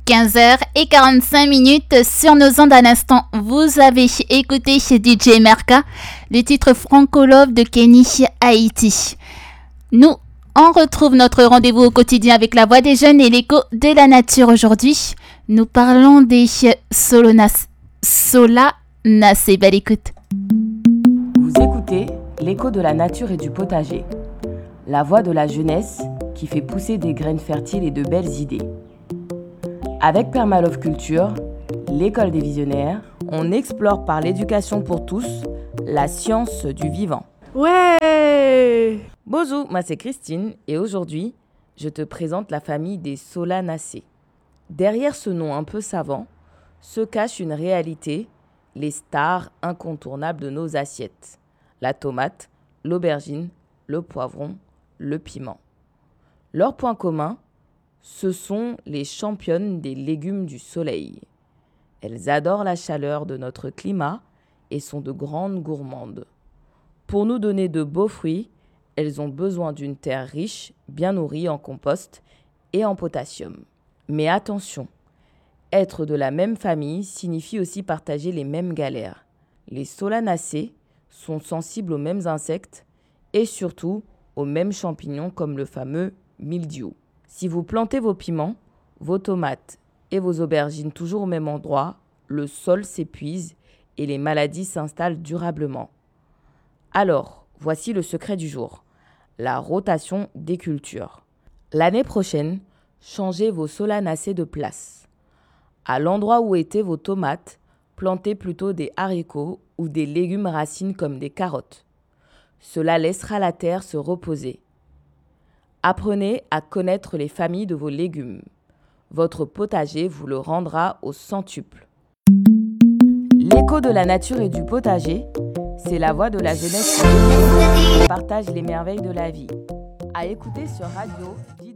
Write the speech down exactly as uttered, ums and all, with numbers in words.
quinze heures quarante-cinq minutes sur nos ondes à l'instant. Vous avez écouté chez D J Merka le titre Franco Love de Kenny Haïti. Nous, on retrouve notre rendez-vous au quotidien avec la voix des jeunes et l'écho de la nature. Aujourd'hui, nous parlons des Solonas. Solanacées. Belle écoute. Vous écoutez l'écho de la nature et du potager. La voix de la jeunesse qui fait pousser des graines fertiles et de belles idées. Avec Permalove Culture, l'école des visionnaires, on explore par l'éducation pour tous la science du vivant. Ouais! Bonjour, moi c'est Christine et aujourd'hui, je te présente la famille des Solanacées. Derrière ce nom un peu savant, se cache une réalité, les stars incontournables de nos assiettes. La tomate, l'aubergine, le poivron, le piment. Leur point commun, ce sont les championnes des légumes du soleil. Elles adorent la chaleur de notre climat et sont de grandes gourmandes. Pour nous donner de beaux fruits, elles ont besoin d'une terre riche, bien nourrie en compost et en potassium. Mais attention, être de la même famille signifie aussi partager les mêmes galères. Les solanacées sont sensibles aux mêmes insectes et surtout aux mêmes champignons comme le fameux mildiou. Si vous plantez vos piments, vos tomates et vos aubergines toujours au même endroit, le sol s'épuise et les maladies s'installent durablement. Alors, voici le secret du jour, la rotation des cultures. L'année prochaine, changez vos solanacées de place. À l'endroit où étaient vos tomates, plantez plutôt des haricots ou des légumes racines comme des carottes. Cela laissera la terre se reposer. Apprenez à connaître les familles de vos légumes. Votre potager vous le rendra au centuple. L'écho de la nature et du potager, c'est la voix de la jeunesse qui partage les merveilles de la vie. À écouter sur radio.